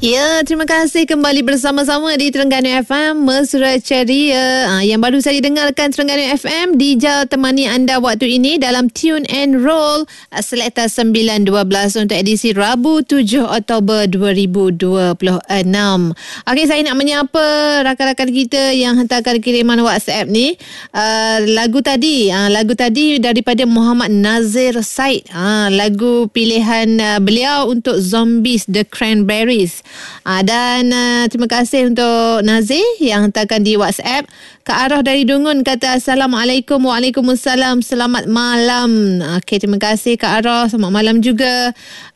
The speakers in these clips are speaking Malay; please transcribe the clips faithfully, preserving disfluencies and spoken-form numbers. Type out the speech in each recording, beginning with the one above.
Ya, terima kasih kembali bersama-sama di Terengganu F M Mesra Ceria. Ha, yang baru saja dengarkan Terengganu F M, Dija temani anda waktu ini dalam Tune and Roll Selekta sembilan dua belas untuk edisi Rabu tujuh Oktober dua ribu dua puluh enam. Okey, saya nak menyapa rakan-rakan kita yang hantarkan kiriman WhatsApp ni. Uh, lagu tadi, uh, lagu tadi daripada Muhammad Nazir Said. Uh, lagu pilihan uh, beliau untuk Zombies The Cranberries. Uh, dan uh, terima kasih untuk Nazir yang hantarkan di WhatsApp. Kak Arah dari Dungun kata Assalamualaikum. Waalaikumsalam. Selamat malam. Okey, terima kasih Kak Arah. Selamat malam juga.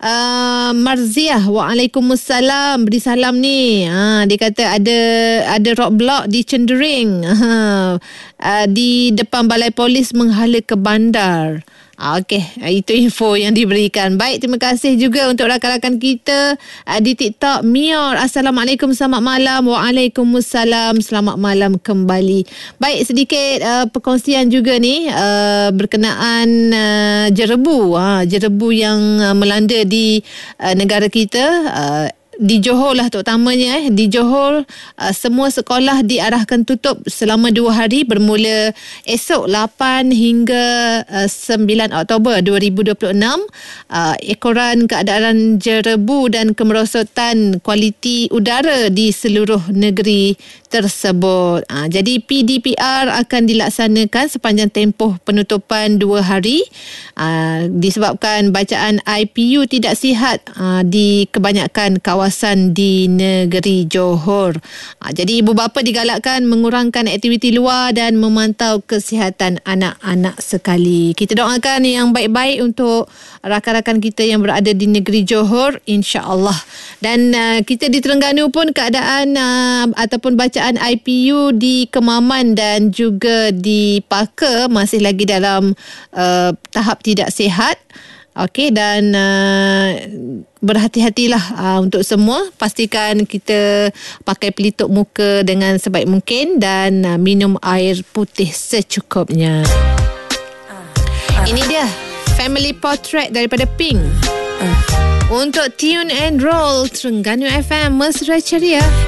uh, Marziah, Waalaikumsalam. Beri salam ni. uh, Dia kata ada Ada roadblock di Cendering, uh, uh, di depan balai polis menghala ke bandar. Okey, itu info yang diberikan. Baik, terima kasih juga untuk rakan-rakan kita uh, di TikTok. Mior, Assalamualaikum, selamat malam. Waalaikumsalam, selamat malam kembali. Baik, sedikit uh, perkongsian juga ni uh, berkenaan uh, jerebu. Uh, jerebu yang uh, melanda di uh, negara kita. Uh, Di Johor lah terutamanya eh. Di Johor uh, semua sekolah diarahkan tutup selama dua hari bermula esok lapan hingga uh, sembilan Oktober dua ribu dua puluh enam. Uh, ekoran keadaan jerebu dan kemerosotan kualiti udara di seluruh negeri tersebut. Uh, jadi P D P R akan dilaksanakan sepanjang tempoh penutupan dua hari uh, disebabkan bacaan I P U tidak sihat uh, di kebanyakan kawasan di negeri Johor. Ha, jadi ibu bapa digalakkan mengurangkan aktiviti luar dan memantau kesihatan anak-anak sekali. Kita doakan yang baik-baik untuk rakan-rakan kita yang berada di negeri Johor, insya-Allah. Dan uh, kita di Terengganu pun keadaan uh, ataupun bacaan I P U di Kemaman dan juga di Paka masih lagi dalam uh, tahap tidak sihat. Okey, dan uh, berhati-hatilah uh, untuk semua. Pastikan kita pakai pelitup muka dengan sebaik mungkin dan uh, minum air putih secukupnya. Uh, uh. Ini dia Family Portrait daripada Pink. Uh. Untuk Tune and Roll Terengganu F M Mesra Ceria.